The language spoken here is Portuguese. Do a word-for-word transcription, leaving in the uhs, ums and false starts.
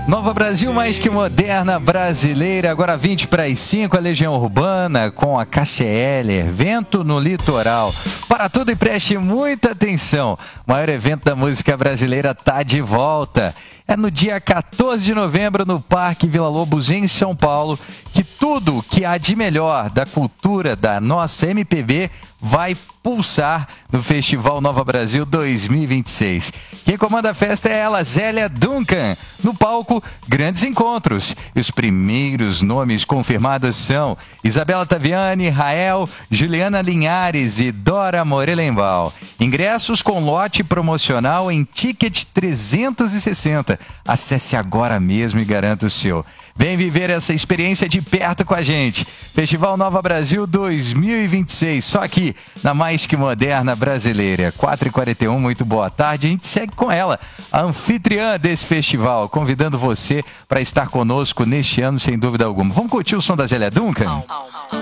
Nova Brasil, mais que moderna, brasileira. Agora vinte para as cinco, a Legião Urbana com a Cássia Eller. Vento no litoral. Para tudo e preste muita atenção. O maior evento da música brasileira tá de volta. É no dia quatorze de novembro, no Parque Vila Lobos, em São Paulo, que tudo que há de melhor da cultura da nossa M P B vai pulsar no Festival Nova Brasil dois mil e vinte e seis. Quem comanda a festa é ela, Zélia Duncan. No palco, grandes encontros. E os primeiros nomes confirmados são Isabela Taviani, Rael, Juliana Linhares e Dora Morelenbaum. Ingressos com lote promocional em Ticket trezentos e sessenta. Acesse agora mesmo e garanta o seu. Vem viver essa experiência de perto com a gente. Festival Nova Brasil dois mil e vinte e seis, só aqui na Mais Que Moderna Brasileira. quatro e quarenta e um, muito boa tarde. A gente segue com ela, a anfitriã desse festival, convidando você para estar conosco neste ano, sem dúvida alguma. Vamos curtir o som da Zélia Duncan?